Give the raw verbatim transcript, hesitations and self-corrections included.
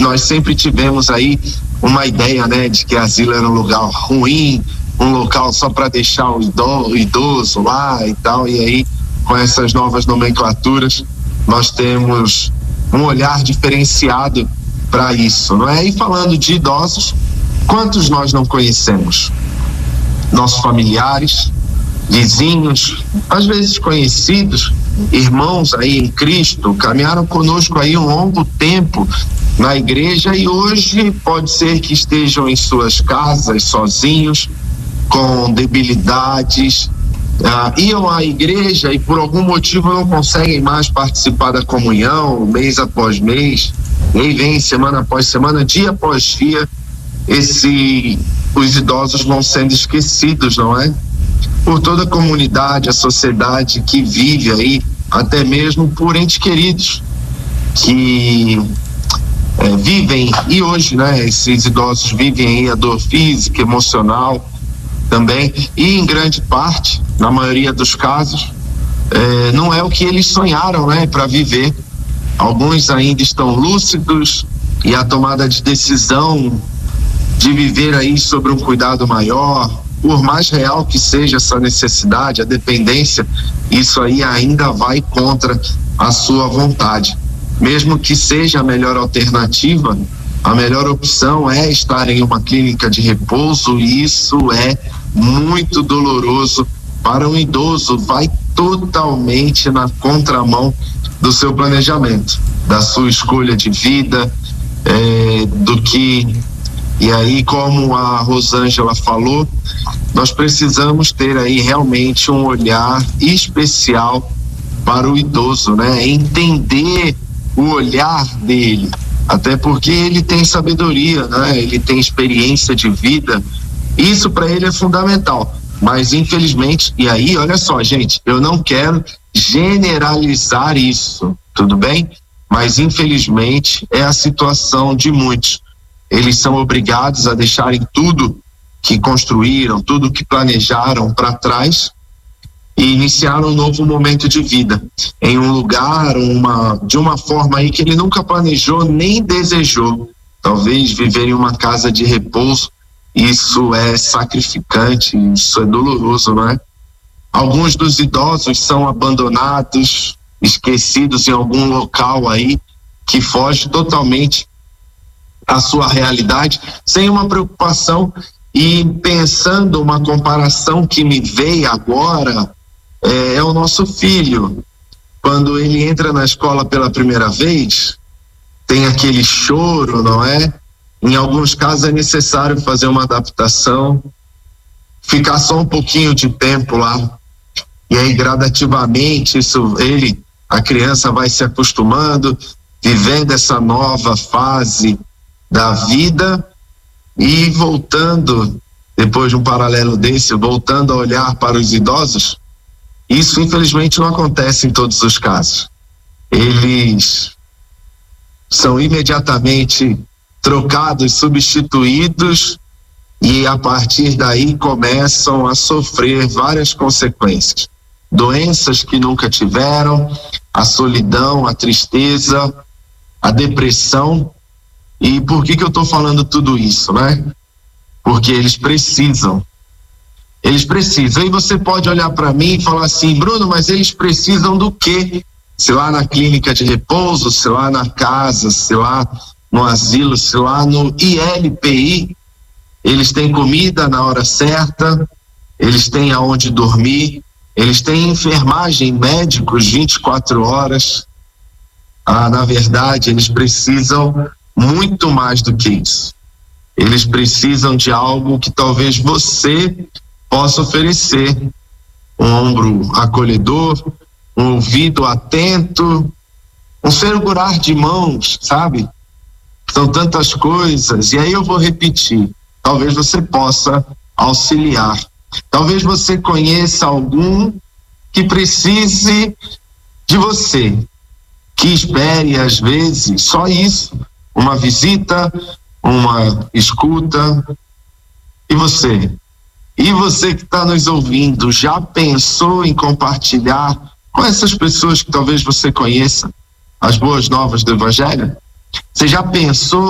nós sempre tivemos aí uma ideia, né, de que asilo era um lugar ruim, um local só para deixar o idoso, o idoso lá e tal, e aí com essas novas nomenclaturas nós temos um olhar diferenciado para isso, não é? E falando de idosos, quantos nós não conhecemos? Nossos familiares, vizinhos, às vezes conhecidos, irmãos aí em Cristo, caminharam conosco aí um longo tempo na igreja e hoje pode ser que estejam em suas casas sozinhos, com debilidades, ah, iam à igreja e por algum motivo não conseguem mais participar da comunhão mês após mês, e aí vem semana após semana, dia após dia, esse, os idosos vão sendo esquecidos, não é? Por toda a comunidade, a sociedade que vive aí, até mesmo por entes queridos que é, vivem, e hoje, né, esses idosos vivem aí a dor física, emocional também, e em grande parte, na maioria dos casos, é, não é o que eles sonharam, né, para viver. Alguns ainda estão lúcidos e a tomada de decisão de viver aí sobre um cuidado maior, por mais real que seja essa necessidade, a dependência, isso aí ainda vai contra a sua vontade. Mesmo que seja a melhor alternativa, a melhor opção é estar em uma clínica de repouso, e isso é muito doloroso para um idoso, vai totalmente na contramão do seu planejamento, da sua escolha de vida, é, do que... E aí, como a Rosângela falou, nós precisamos ter aí realmente um olhar especial para o idoso, né? Entender o olhar dele, até porque ele tem sabedoria, né? Ele tem experiência de vida, isso para ele é fundamental, mas infelizmente, e aí, olha só, gente, eu não quero generalizar isso, tudo bem? Mas infelizmente é a situação de muitos. Eles são obrigados a deixarem tudo que construíram, tudo que planejaram para trás e iniciar um novo momento de vida em um lugar, uma, de uma forma aí que ele nunca planejou nem desejou. Talvez viver em uma casa de repouso, isso é sacrificante, isso é doloroso, não é? Alguns dos idosos são abandonados, esquecidos em algum local aí que foge totalmente a sua realidade, sem uma preocupação. E pensando uma comparação que me veio agora, é, é o nosso filho, quando ele entra na escola pela primeira vez, tem aquele choro, não é? Em alguns casos é necessário fazer uma adaptação, ficar só um pouquinho de tempo lá, e aí gradativamente isso, ele, a criança vai se acostumando, vivendo essa nova fase da vida e voltando, depois de um paralelo desse, voltando a olhar para os idosos. Isso infelizmente não acontece em todos os casos. Eles são imediatamente trocados, substituídos, e a partir daí começam a sofrer várias consequências. Doenças que nunca tiveram, a solidão, a tristeza, a depressão. E por que que eu estou falando tudo isso, né? Porque eles precisam. Eles precisam. E você pode olhar para mim e falar assim, Bruno, mas eles precisam do quê? Se lá na clínica de repouso, se lá na casa, se lá no asilo, se lá no I L P I, eles têm comida na hora certa, eles têm aonde dormir, eles têm enfermagem, médicos vinte e quatro horas. Ah, na verdade, eles precisam muito mais do que isso. Eles precisam de algo que talvez você possa oferecer. Um ombro acolhedor, um ouvido atento, um segurar de mãos, sabe? São tantas coisas. E aí eu vou repetir. Talvez você possa auxiliar. Talvez você conheça algum que precise de você, que espere às vezes só isso, uma visita, uma escuta. E você? E você que está nos ouvindo, já pensou em compartilhar com essas pessoas que talvez você conheça as boas novas do Evangelho? Você já pensou